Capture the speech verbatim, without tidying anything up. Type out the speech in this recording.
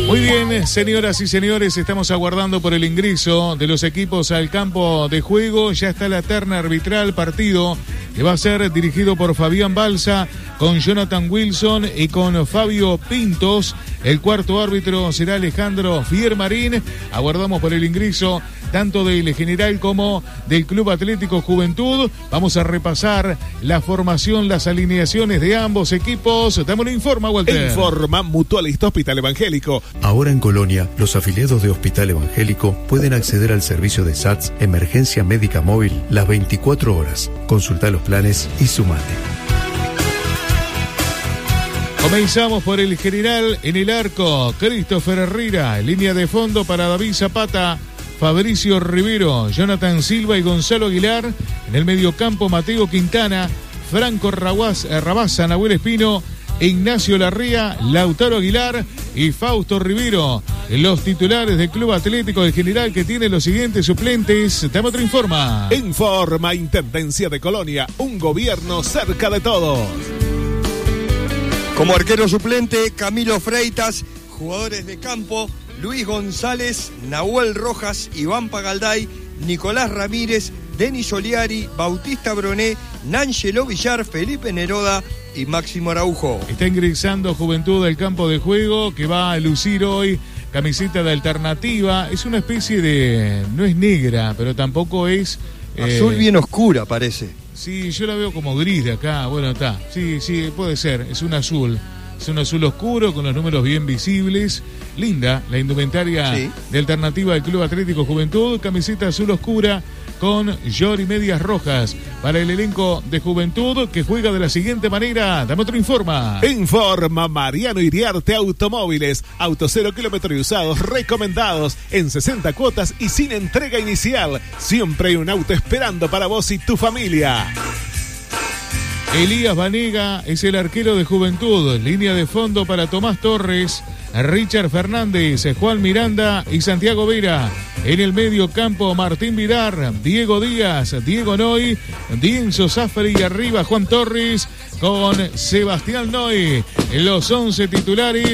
Muy bien, señoras y señores, estamos aguardando por el ingreso de los equipos al campo de juego. Ya está la terna arbitral, partido que va a ser dirigido por Fabián Balsa, con Jonathan Wilson y con Fabio Pintos. El cuarto árbitro será Alejandro Fiermarín. Aguardamos por el ingreso tanto del General como del Club Atlético Juventud. Vamos a repasar la formación, las alineaciones de ambos equipos. Dame una informa, Walter. Informa Mutualista Hospital Evangélico. Ahora en Colonia, los afiliados de Hospital Evangélico pueden acceder al servicio de S A T S Emergencia Médica Móvil las veinticuatro horas. Consulta los planes y sumate. Comenzamos por el General. En el arco, Christopher Herrera. Línea de fondo para David Zapata, Fabricio Rivero, Jonathan Silva y Gonzalo Aguilar. En el mediocampo, Mateo Quintana, Franco Rabasa, Nahuel Espino, Ignacio Larrea, Lautaro Aguilar y Fausto Rivero. Los titulares del Club Atlético del General, que tiene los siguientes suplentes. Dame otro informa. Informa Intendencia de Colonia, un gobierno cerca de todos. Como arquero suplente, Camilo Freitas. Jugadores de campo, Luis González, Nahuel Rojas, Iván Pagalday, Nicolás Ramírez, Denis Oliari, Bautista Broné, Nángelo Villar, Felipe Neroda y Máximo Araujo. Está ingresando Juventud al campo de juego, que va a lucir hoy camiseta de alternativa. Es una especie de... no es negra, pero tampoco es... Azul eh... bien oscura parece. Sí, yo la veo como gris de acá. Bueno, está. Sí, sí, puede ser. Es un azul. Es un azul oscuro con los números bien visibles. Linda la indumentaria sí. de alternativa del Club Atlético Juventud. Camiseta azul oscura con short y medias rojas para el elenco de Juventud, que juega de la siguiente manera. Dame otro informa. Informa Mariano Iriarte Automóviles. Autos cero kilómetros y usados recomendados en sesenta cuotas y sin entrega inicial. Siempre hay un auto esperando para vos y tu familia. Elías Vanega es el arquero de Juventud. Línea de fondo para Tomás Torres, Richard Fernández, Juan Miranda y Santiago Vera. En el medio campo, Martín Vidar, Diego Díaz, Diego Noy, Dienzo Zafari y arriba Juan Torres con Sebastián Noy. En los once titulares.